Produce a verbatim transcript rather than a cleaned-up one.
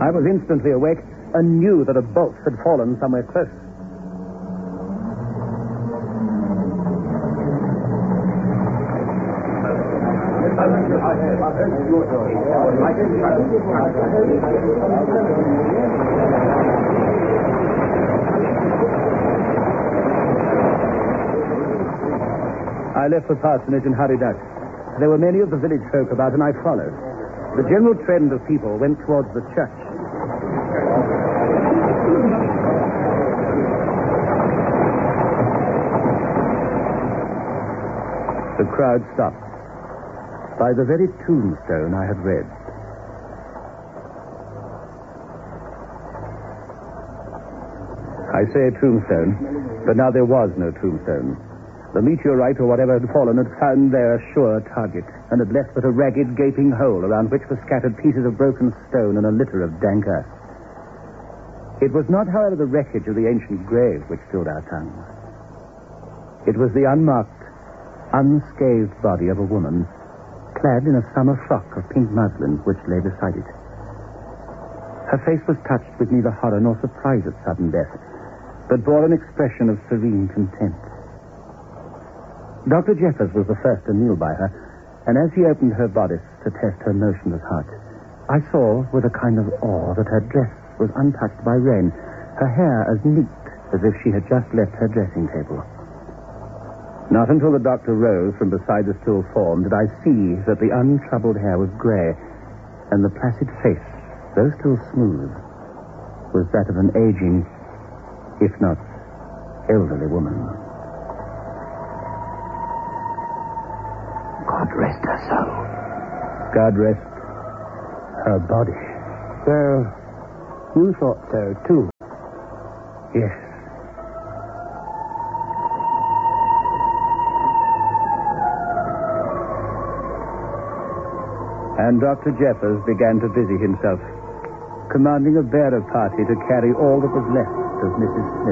I was instantly awake and knew that a bolt had fallen somewhere close. I left the parsonage and hurried out. There were many of the village folk about, and I followed. The general trend of people went towards the church. The crowd stopped. By the very tombstone I had read. I say tombstone, but now there was no tombstone. The meteorite or whatever had fallen had found there a sure target and had left but a ragged, gaping hole around which were scattered pieces of broken stone and a litter of dank earth. It was not, however, the wreckage of the ancient grave which filled our tongue. It was the unmarked, unscathed body of a woman, clad in a summer frock of pink muslin which lay beside it. Her face was touched with neither horror nor surprise at sudden death, but bore an expression of serene content. Doctor Jeffers was the first to kneel by her, and as he opened her bodice to test her motionless heart, I saw with a kind of awe that her dress was untouched by rain, her hair as neat as if she had just left her dressing table. Not until the doctor rose from beside the still form did I see that the untroubled hair was grey, and the placid face, though still smooth, was that of an aging, if not elderly woman. God rest her soul. God rest her body. Well, you thought so, too. Yes. And Doctor Jeffers began to busy himself, commanding a bearer party to carry all that was left of Missus Smith.